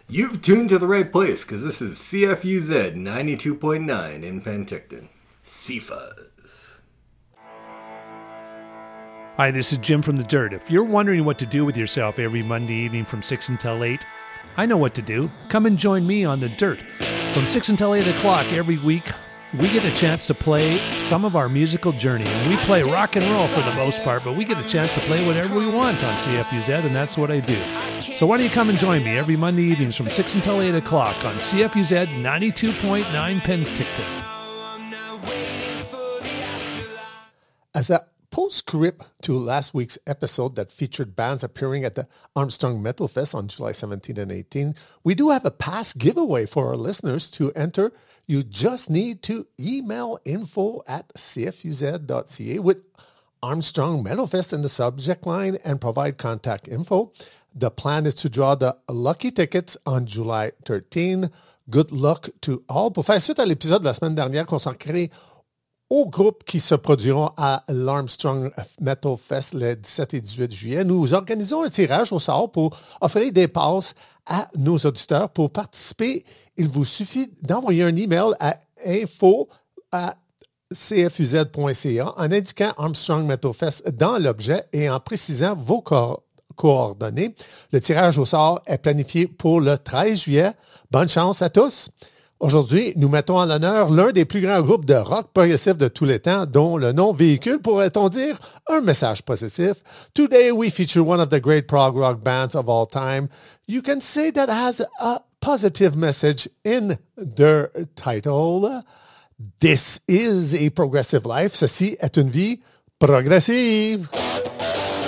You've tuned to the right place, because this is CFUZ 92.9 in Penticton. CFuzz. Hi, this is Jim from The Dirt. If you're wondering what to do with yourself every Monday evening from 6 until 8, I know what to do. Come and join me on The Dirt. From 6 until 8 o'clock every week, we get a chance to play some of our musical journey. And we play rock and roll for the most part, but we get a chance to play whatever we want on CFUZ, and that's what I do. So why don't you come and join me every Monday evenings from 6 until 8 o'clock on CFUZ 92.9 Penticton. As a postscript to last week's episode that featured bands appearing at the Armstrong Metal Fest on July 17 and 18, we do have a pass giveaway for our listeners. To enter, you just need to email info@cfuz.ca with Armstrong Metal Fest in the subject line and provide contact info. The plan is to draw the lucky tickets on July 13. Good luck to all. Pour faire suite à l'épisode de la semaine dernière consacré aux groupes qui se produiront à l'Armstrong Metal Fest le 17 et 18 juillet, nous organisons un tirage au sort pour offrir des passes à nos auditeurs. Pour participer, il vous suffit d'envoyer un email à info@cfuz.ca en indiquant Armstrong Metal Fest dans l'objet et en précisant vos coordonnées. Le tirage au sort est planifié pour le 13 juillet. Bonne chance à tous! Aujourd'hui, nous mettons en l'honneur l'un des plus grands groupes de rock progressif de tous les temps, dont le nom véhicule, pourrait-on dire, un message positif. Today, we feature one of the great prog rock bands of all time. You can say that has a positive message in their title. This is a progressive life. Ceci est une vie progressive.